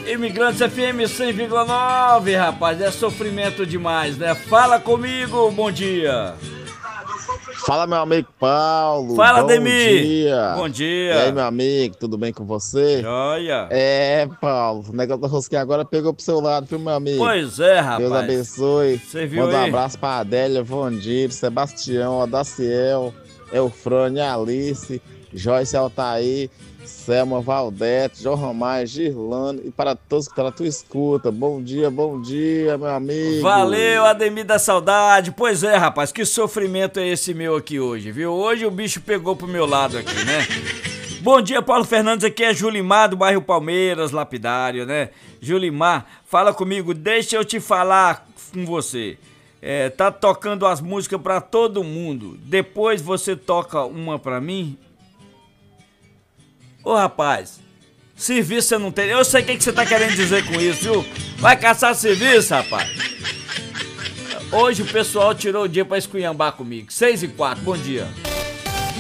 Imigrantes FM 100,9, rapaz, é sofrimento demais, né? Fala comigo, bom dia. Fala, meu amigo Paulo. Fala, Bom Ademir. dia. Bom E aí, dia. meu amigo, tudo bem com você? Joia. Paulo, o negócio da rosquinha agora pegou pro seu lado, viu, meu amigo? Pois é, Deus rapaz. abençoe. Você viu Manda um aí? abraço pra Adélia, Vondir, Sebastião, Odaciel, Eufrânia, Alice, Joyce Altair, Selma Valdete, João Romain, Girlano e para todos que estão na tua escuta. Bom dia, meu Valeu, amigo. Ademir da Saudade. Pois é, rapaz, que sofrimento é esse meu aqui hoje, viu? Hoje o bicho pegou pro meu lado aqui, né? Bom dia, Paulo Fernandes, aqui é Julimar do bairro Palmeiras, Lapidário, né? Julimar, fala comigo, deixa eu te falar com você. Tá tocando as músicas pra todo mundo. Depois você toca uma pra mim? Ô, rapaz, serviço você não tem. Eu sei o que você tá querendo dizer com isso, viu? Vai caçar serviço, rapaz. Hoje o pessoal tirou o dia pra esculhambar comigo. 6h04, bom dia.